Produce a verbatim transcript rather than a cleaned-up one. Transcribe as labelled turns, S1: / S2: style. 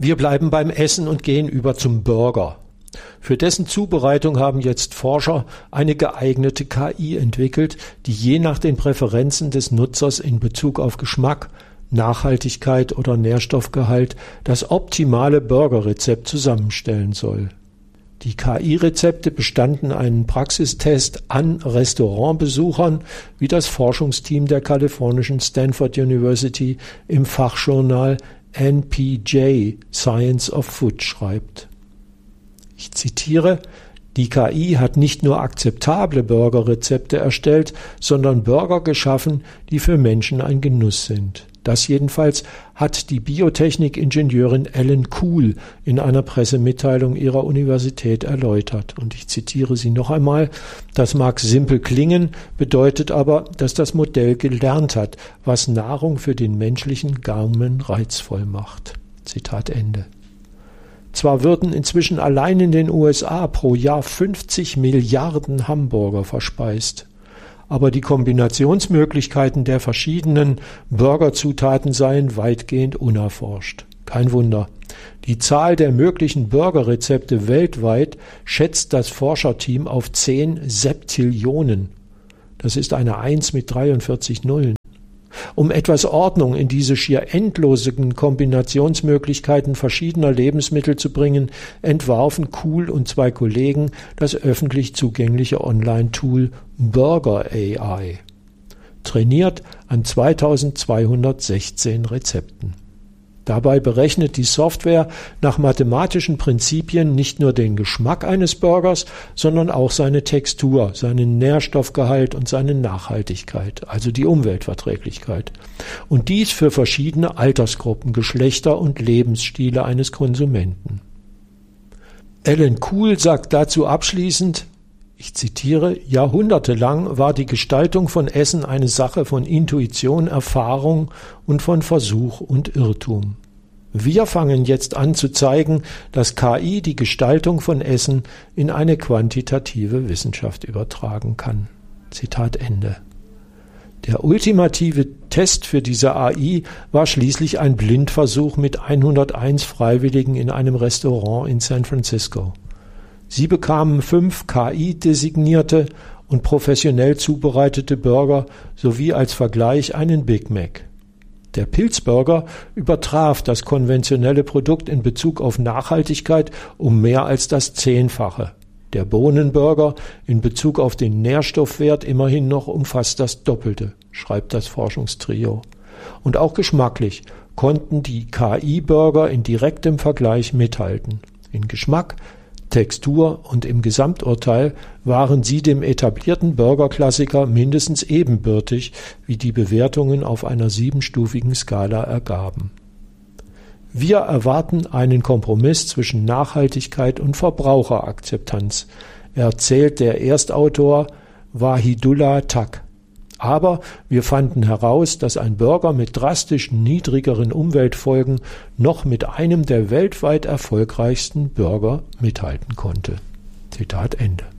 S1: Wir bleiben beim Essen und gehen über zum Burger. Für dessen Zubereitung haben jetzt Forscher eine geeignete K I entwickelt, die je nach den Präferenzen des Nutzers in Bezug auf Geschmack, Nachhaltigkeit oder Nährstoffgehalt das optimale Burgerrezept zusammenstellen soll. Die K I-Rezepte bestanden einen Praxistest an Restaurantbesuchern, wie das Forschungsteam der kalifornischen Stanford University im Fachjournal N P J Science of Food schreibt. Ich zitiere: Die K I hat nicht nur akzeptable Burgerrezepte erstellt, sondern Burger geschaffen, die für Menschen ein Genuss sind. Das jedenfalls hat die Biotechnik-Ingenieurin Ellen Kuhl in einer Pressemitteilung ihrer Universität erläutert. Und ich zitiere sie noch einmal: Das mag simpel klingen, bedeutet aber, dass das Modell gelernt hat, was Nahrung für den menschlichen Gaumen reizvoll macht. Zitat Ende. Zwar würden inzwischen allein in den U S A pro Jahr fünfzig Milliarden Hamburger verspeist, aber die Kombinationsmöglichkeiten der verschiedenen Burgerzutaten seien weitgehend unerforscht. Kein Wunder. Die Zahl der möglichen Burgerrezepte weltweit schätzt das Forscherteam auf zehn Septillionen. Das ist eine Eins mit dreiundvierzig Nullen. Um etwas Ordnung in diese schier endlosen Kombinationsmöglichkeiten verschiedener Lebensmittel zu bringen, entwarfen Kuhl und zwei Kollegen das öffentlich zugängliche Online-Tool Burger A I, trainiert an zweitausendzweihundertsechzehn Rezepten. Dabei berechnet die Software nach mathematischen Prinzipien nicht nur den Geschmack eines Burgers, sondern auch seine Textur, seinen Nährstoffgehalt und seine Nachhaltigkeit, also die Umweltverträglichkeit. Und dies für verschiedene Altersgruppen, Geschlechter und Lebensstile eines Konsumenten. Ellen Kuhl sagt dazu abschließend, ich zitiere: Jahrhundertelang war die Gestaltung von Essen eine Sache von Intuition, Erfahrung und von Versuch und Irrtum. Wir fangen jetzt an zu zeigen, dass K I die Gestaltung von Essen in eine quantitative Wissenschaft übertragen kann. Zitat Ende. Der ultimative Test für diese A I war schließlich ein Blindversuch mit hunderteins Freiwilligen in einem Restaurant in San Francisco. Sie bekamen fünf K I-designierte und professionell zubereitete Burger sowie als Vergleich einen Big Mac. Der Pilzburger übertraf das konventionelle Produkt in Bezug auf Nachhaltigkeit um mehr als das Zehnfache. Der Bohnenburger in Bezug auf den Nährstoffwert immerhin noch um fast das Doppelte, schreibt das Forschungstrio. Und auch geschmacklich konnten die K I-Burger in direktem Vergleich mithalten. In Geschmack, Textur und im Gesamturteil waren sie dem etablierten Burgerklassiker mindestens ebenbürtig, wie die Bewertungen auf einer siebenstufigen Skala ergaben. Wir erwarten einen Kompromiss zwischen Nachhaltigkeit und Verbraucherakzeptanz, erzählt der Erstautor Wahidullah Tak. Aber wir fanden heraus, dass ein Burger mit drastisch niedrigeren Umweltfolgen noch mit einem der weltweit erfolgreichsten Burger mithalten konnte. Zitat Ende.